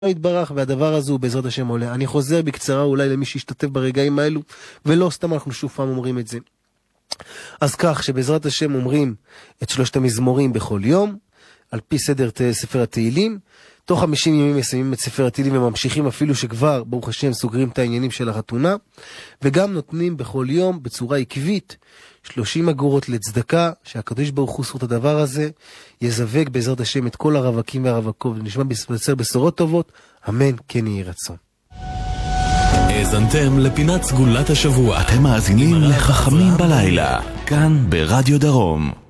יתברך, והדבר הזה הוא בעזרת השם עולה. אני חוזר בקצרה אולי למי שישתתף ברגעים האלו, ולא סתם אנחנו שוב פעם אומרים את זה. אז כך שבעזרת השם אומרים את 3 המזמורים בכל יום, על פי סדר ספר התהילים, תוך 50 ימים מסיימים את ספר התהילים וממשיכים אפילו שכבר, ברוך השם, סוגרים את העניינים של החתונה, וגם נותנים בכל יום בצורה עקבית 30 אגורות לצדקה, שהקדוש ברוך הוא זכות הדבר הזה, יזווג בעזרת השם את כל הרווקים והרווקות, ונשמע בשורות טובות, אמן, כן יהי רצון. האזנתם לפינת סגולת השבוע. אתם מאזינים לחכמים בלילה, כאן ברדיו דרום.